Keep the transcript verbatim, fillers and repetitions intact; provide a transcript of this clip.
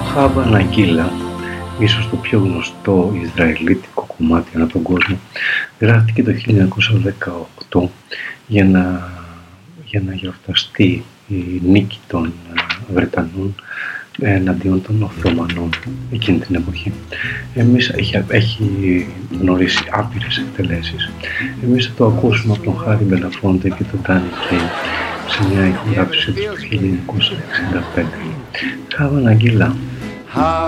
Χάβα Ναγκίλα, ίσως το πιο γνωστό Ισραηλίτικο κομμάτι ανά τον κόσμο, γράφτηκε το χίλια εννιακόσια δεκαοκτώ για να, για να γιορταστεί η νίκη των Βρετανών εναντίον των Οθωμανών εκείνη την εποχή. Εμείς έχει, έχει γνωρίσει άπειρες εκτελέσεις. Εμείς θα το ακούσουμε από τον Χάρη Μπελαφόντε και τον Ντάνι Κέιν σε μια ηχογράφηση του χίλια εννιακόσια εξήντα πέντε. Χάβα Ναγκίλα.